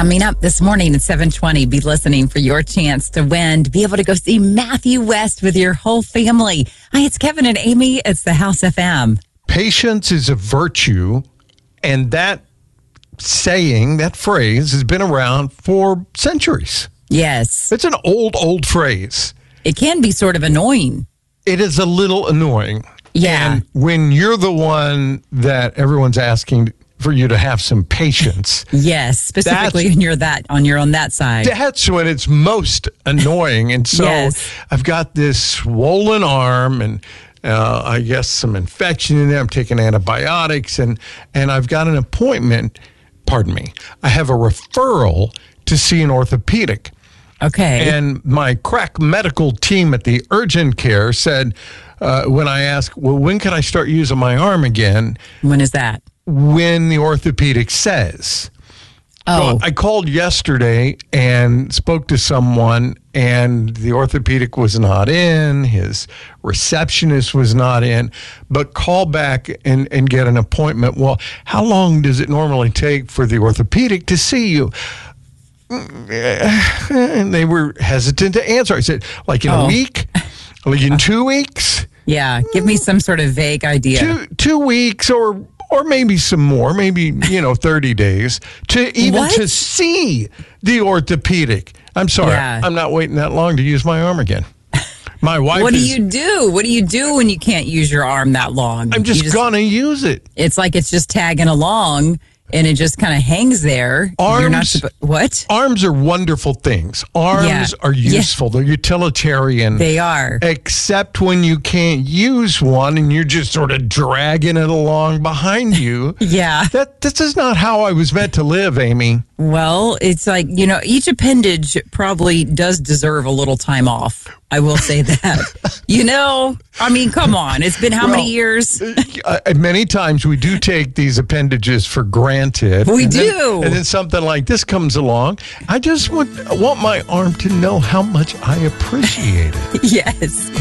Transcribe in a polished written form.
Coming up this morning at 7:20, be listening for your chance to win, to be able to go see Matthew West with your whole family. Hi, it's Kevin and Amy. It's the House FM. Patience is a virtue, and that saying, that phrase, has been around for centuries. Yes. It's an old phrase. It can be sort of annoying. It is a little annoying. Yeah. And when you're the one that everyone's asking for you to have some patience. Yes, specifically when you're on that side. That's when it's most annoying. And so Yes. I've got this swollen arm and I guess some infection in there. I'm taking antibiotics and I've got an appointment. Pardon me. I have a referral to see an orthopedic. Okay. And my crack medical team at the urgent care said, when I asked, well, when can I start using my arm again? When is that? When the orthopedic says. Oh. So I called yesterday and spoke to someone, and the orthopedic was not in, his receptionist was not in, but call back and get an appointment. Well, how long does it normally take for the orthopedic to see you? And they were hesitant to answer. I said, like in a week? Like in 2 weeks? Yeah, give me some sort of vague idea. 2 weeks or maybe some more, maybe, 30 days to see the orthopedic. I'm sorry. Yeah. I'm not waiting that long to use my arm again. My wife What do you do? What do you do when you can't use your arm that long? I'm just going to use it. It's like it's just tagging along and it just kind of hangs there. What? Arms are wonderful things. Arms are useful. They're utilitarian. They are. Except when you can't use one and you're just sort of dragging it along behind you. Yeah. This is not how I was meant to live, Amy. Well, it's like, each appendage probably does deserve a little time off. I will say that. I mean, come on. It's been how many years? Many times we do take these appendages for granted. We do. And then something like this comes along. I just want my arm to know how much I appreciate it. Yes.